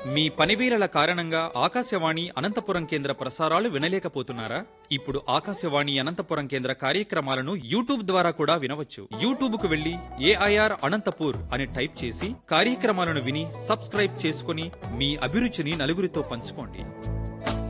మీ పనివేళల కారణంగా ఆకాశవాణి అనంతపురం కేంద్ర ప్రసారాలు వినలేకపోతున్నారా? ఇప్పుడు ఆకాశవాణి అనంతపురం కేంద్ర కార్యక్రమాలను యూట్యూబ్ ద్వారా కూడా వినవచ్చు. యూట్యూబ్ కు వెళ్లి ఏఐఆర్ అనంతపూర్ అని టైప్ చేసి కార్యక్రమాలను విని సబ్స్క్రైబ్ చేసుకుని మీ అభిరుచిని నలుగురితో పంచుకోండి.